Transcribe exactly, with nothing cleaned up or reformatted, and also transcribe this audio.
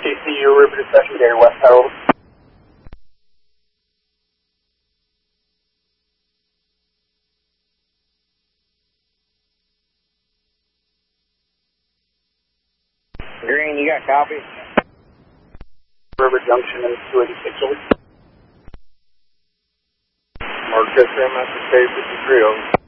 T C U, River to Secondary, West Harold. Green, you got copy? River Junction and two eighty-six, over. Mark S M, Master K fifty-three, over.